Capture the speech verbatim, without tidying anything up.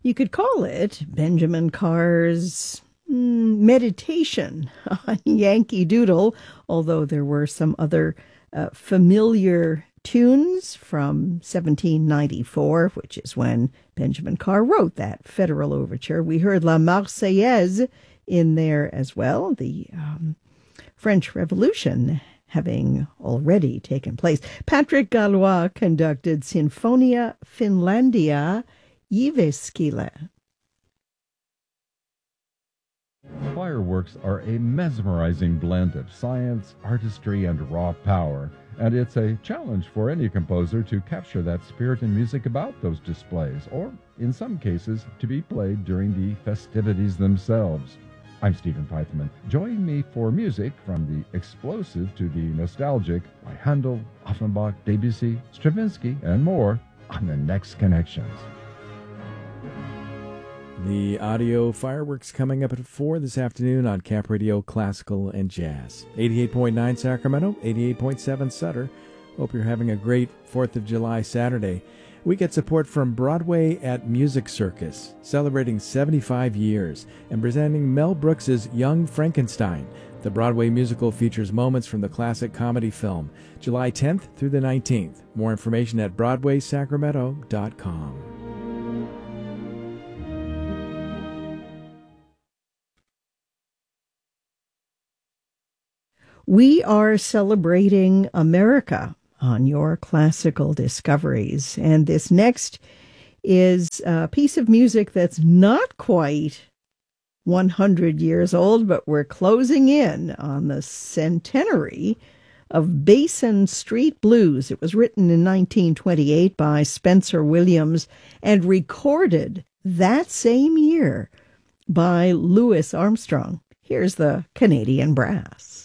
You could call it Benjamin Carr's mm, meditation on Yankee Doodle, although there were some other uh, familiar tunes from seventeen ninety-four, which is when Benjamin Carr wrote that Federal Overture. We heard La Marseillaise in there as well, the um, French Revolution having already taken place. Patrick Gallois conducted Sinfonia Finlandia Jyväskylä. Fireworks are a mesmerizing blend of science, artistry, and raw power, and it's a challenge for any composer to capture that spirit and music about those displays, or, in some cases, to be played during the festivities themselves. I'm Stephen Peithman. Join me for music from the explosive to the nostalgic by Handel, Offenbach, Debussy, Stravinsky, and more on The Next Connections. The audio fireworks coming up at four this afternoon on Cap Radio Classical and Jazz. eighty-eight point nine Sacramento, eighty-eight point seven Sutter. Hope you're having a great fourth of July Saturday. We get support from Broadway at Music Circus, celebrating seventy-five years, and presenting Mel Brooks's Young Frankenstein. The Broadway musical features moments from the classic comedy film, July tenth through the nineteenth. More information at broadway sacramento dot com. We are celebrating America on your classical discoveries. And this next is a piece of music that's not quite one hundred years old, but we're closing in on the centenary of Basin Street Blues. It was written in nineteen twenty-eight by Spencer Williams and recorded that same year by Louis Armstrong. Here's the Canadian Brass.